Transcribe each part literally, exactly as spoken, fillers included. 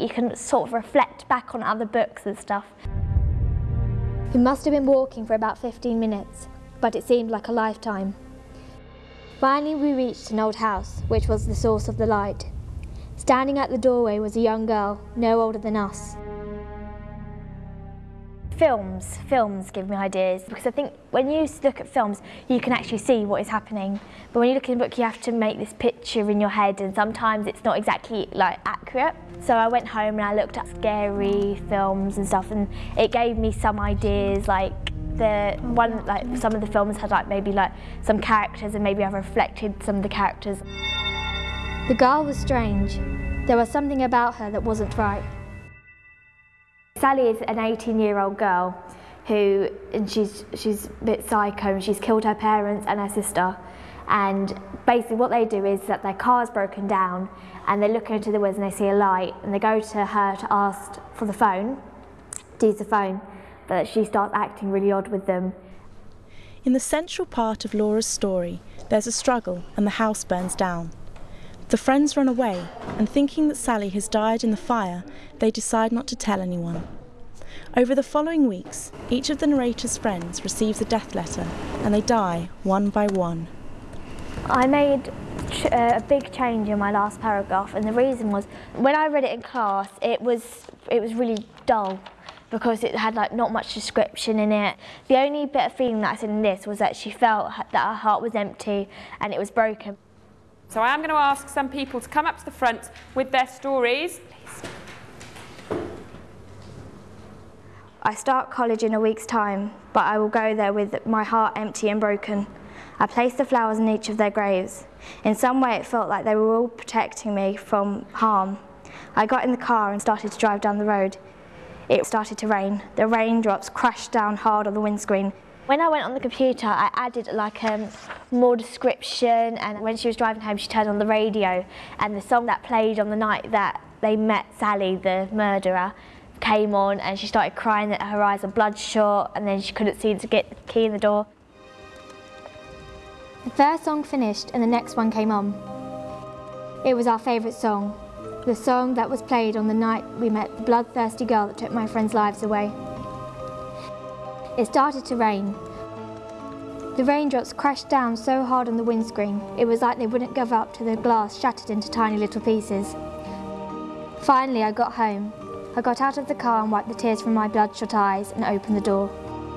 you can sort of reflect back on other books and stuff. We must have been walking for about fifteen minutes, but it seemed like a lifetime. Finally we reached an old house, which was the source of the light. Standing at the doorway was a young girl, no older than us. Films, films give me ideas, because I think when you look at films you can actually see what is happening, but when you look in a book you have to make this picture in your head, and sometimes it's not exactly like accurate. So I went home and I looked at scary films and stuff, and it gave me some ideas. Like the one, like some of the films had like maybe like some characters, and maybe I've reflected some of the characters. The girl was strange. There was something about her that wasn't right. Sally is an eighteen year old girl who, and she's, she's a bit psycho, and she's killed her parents and her sister. And basically what they do is that their car's broken down and they look into the woods and they see a light, and they go to her to ask for the phone, to use the phone, but she starts acting really odd with them. In the central part of Laura's story, there's a struggle and the house burns down. The friends run away, and thinking that Sally has died in the fire, they decide not to tell anyone. Over the following weeks, each of the narrator's friends receives a death letter, and they die one by one. I made a big change in my last paragraph, and the reason was when I read it in class, it was it was really dull because it had like not much description in it. The only bit of feeling that I said in this was that she felt that her heart was empty and it was broken. So I am going to ask some people to come up to the front with their stories. Please. I start college in a week's time, but I will go there with my heart empty and broken. I placed the flowers in each of their graves. In some way it felt like they were all protecting me from harm. I got in the car and started to drive down the road. It started to rain. The raindrops crashed down hard on the windscreen. When I went on the computer, I added like um, more description, and when she was driving home she turned on the radio, and the song that played on the night that they met Sally, the murderer, came on, and she started crying that her eyes were bloodshot and then she couldn't see to get the key in the door. The first song finished and the next one came on. It was our favourite song, the song that was played on the night we met the bloodthirsty girl that took my friends' lives away. It started to rain. The raindrops crashed down so hard on the windscreen, it was like they wouldn't give up till the glass shattered into tiny little pieces. Finally I got home. I got out of the car and wiped the tears from my bloodshot eyes and opened the door.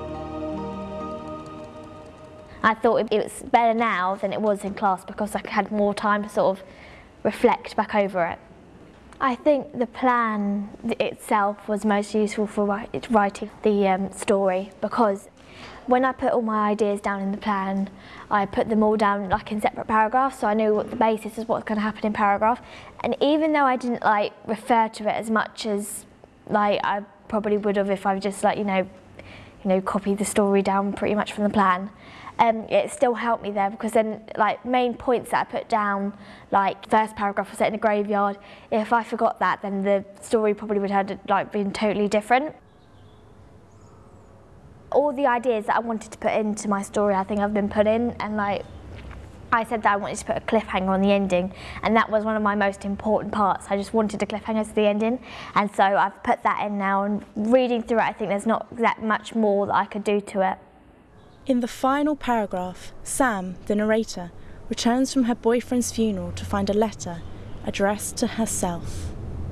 I thought it was better now than it was in class because I had more time to sort of reflect back over it. I think the plan itself was most useful for writing the um, story, because when I put all my ideas down in the plan, I put them all down like in separate paragraphs, so I knew what the basis is, what's going to happen in paragraph. And even though I didn't like refer to it as much as like I probably would have if I just like you know, you know, copied the story down pretty much from the plan, um, it still helped me there, because then like main points that I put down, like first paragraph was set in a graveyard. If I forgot that, then the story probably would have like been totally different. All the ideas that I wanted to put into my story, I think I've been put in, and like I said that I wanted to put a cliffhanger on the ending, and that was one of my most important parts. I just wanted a cliffhanger to the ending, and so I've put that in now, and reading through it I think there's not that much more that I could do to it. In the final paragraph, Sam, the narrator, returns from her boyfriend's funeral to find a letter addressed to herself.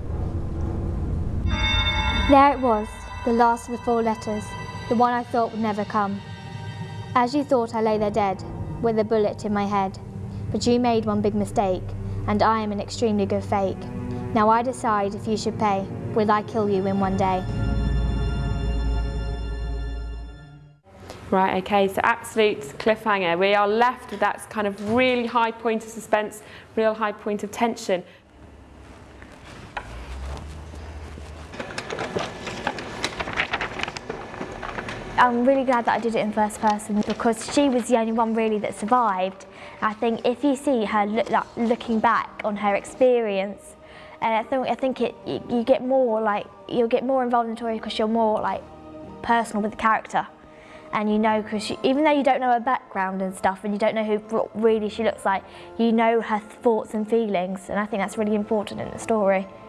There it was, the last of the four letters, the one I thought would never come. As you thought I lay there dead, with a bullet in my head, but you made one big mistake, and I am an extremely good fake. Now I decide if you should pay, will I kill you in one day? Right, okay, so absolute cliffhanger. We are left with that kind of really high point of suspense, real high point of tension. I'm really glad that I did it in first person, because she was the only one really that survived. I think if you see her look, like, looking back on her experience, and I think I think it you, you get more like you'll get more involved in the story because you're more like personal with the character, and you know, because even though you don't know her background and stuff, and you don't know who what really she looks like, you know her thoughts and feelings, and I think that's really important in the story.